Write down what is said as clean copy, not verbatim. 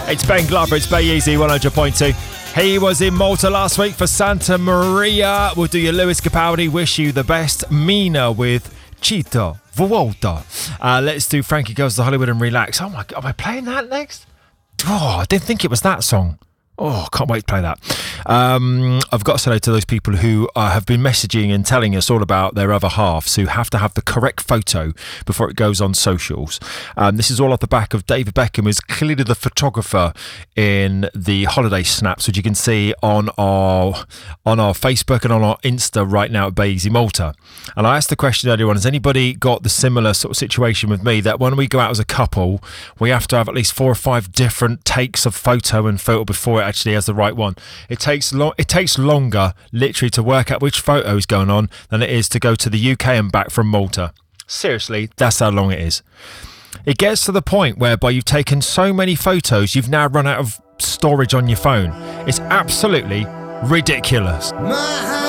It's Ben Glover, it's Bay Easy 100.2. He was in Malta last week for Santa Maria. We'll do your Lewis Capaldi, Wish You the Best. Mina with Cheetah Vuelta. Let's do Frankie Goes to Hollywood and Relax. Oh my God, am I playing that next? Oh, I didn't think it was that song. Oh, can't wait to play that. I've got to say to those people who have been messaging and telling us all about their other halves who have to have the correct photo before it goes on socials. This is all off the back of David Beckham, who's clearly the photographer in the holiday snaps, which you can see on our Facebook and on our Insta right now at Bay Easy Malta. And I asked the question earlier on, has anybody got the similar sort of situation with me that when we go out as a couple, we have to have at least 4 or 5 different takes of photo before it actually has the right one? It takes longer literally to work out which photo is going on than it is to go to the UK and back from Malta. Seriously, that's how long it is. It gets to the point whereby you've taken so many photos you've now run out of storage on your phone. It's absolutely ridiculous.